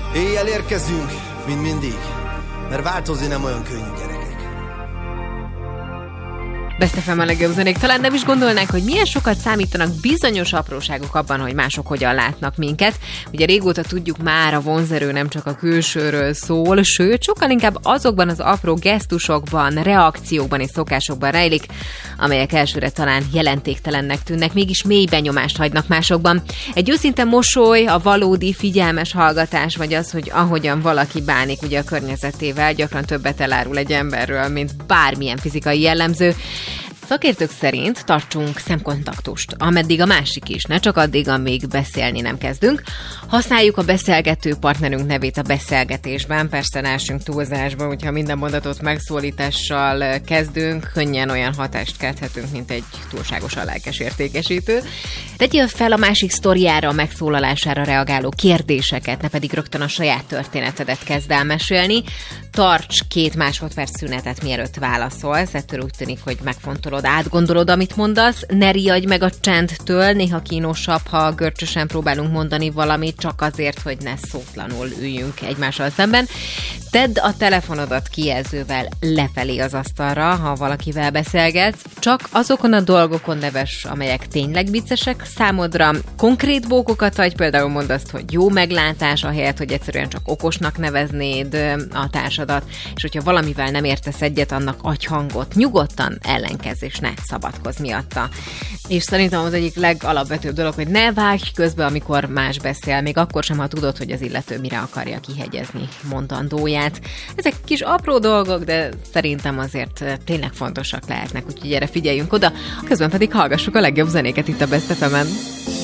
Éjjel érkezünk, mint mindig, mert változni nem olyan könnyű, gyerekek. Best FM a legjobb zenék. Talán nem is gondolnánk, hogy milyen sokat számítanak bizonyos apróságok abban, hogy mások hogyan látnak minket. Ugye régóta tudjuk már, a vonzerő nem csak a külsőről szól, sőt, sokkal inkább azokban az apró gesztusokban, reakciókban és szokásokban rejlik, amelyek elsőre talán jelentéktelennek tűnnek, mégis mély benyomást hagynak másokban. Egy őszinte mosoly, a valódi figyelmes hallgatás, vagy az, hogy ahogyan valaki bánik ugye a környezetével, gyakran többet elárul egy emberről, mint bármilyen fizikai jellemző. Szakértők szerint tartsunk szemkontaktust, ameddig a másik is, ne csak addig, amíg beszélni nem kezdünk. Használjuk a beszélgető partnerünk nevét a beszélgetésben, persze ne essünk túlzásba, hogyha minden mondatot megszólítással kezdünk, könnyen olyan hatást kelthetünk, mint egy túlságosan lelkes értékesítő. Tegyél fel a másik sztoriára, a megszólalására reagáló kérdéseket, ne pedig rögtön a saját történetedet kezd el mesélni. Tarts 2 másodperc szünetet, mielőtt válaszolsz, ettől úgy tűnik, hogy megfontolod, átgondolod, amit mondasz, ne riadj meg a csendtől, néha kínosabb, ha görcsösen próbálunk mondani valamit, csak azért, hogy ne szótlanul üljünk egymással szemben. Tedd a telefonodat kijelzővel lefelé az asztalra, ha valakivel beszélgetsz, csak azokon a dolgokon neves, amelyek tényleg viccesek számodra. Konkrét bókokat adj, például mondd azt, hogy jó meglátás, ahelyett, hogy egyszerűen csak okosnak neveznéd a társadat, és hogyha valamivel nem értesz egyet, annak adj hangot, nyugodtan ellenkezz, és ne szabadkozz miatta. És szerintem az egyik legalapvetőbb dolog, hogy ne vágj közbe, amikor más beszél, még akkor sem, ha tudod, hogy az illető mire akarja kihegyezni mondandóját. Ezek kis apró dolgok, de szerintem azért tényleg fontosak lehetnek, úgyhogy erre figyeljünk oda, közben pedig hallgassuk a legjobb zenéket itt a Best FM-en.